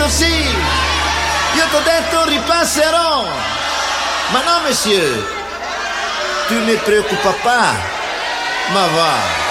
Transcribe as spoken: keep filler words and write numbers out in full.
sì, io t'ho detto ripasserò. Ma no, monsieur, tu ne preoccupa pas. Ma va.